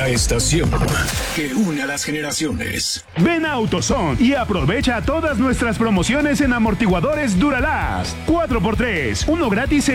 La estación que une a las generaciones. Ven a AutoZone y aprovecha todas nuestras promociones en amortiguadores Duralast. 4x3, uno gratis en